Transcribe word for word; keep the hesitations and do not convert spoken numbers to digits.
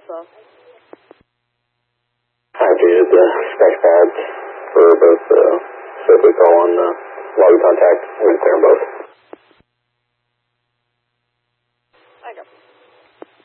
Alpha. I updated the spec pads for both the circuit call and the log contact with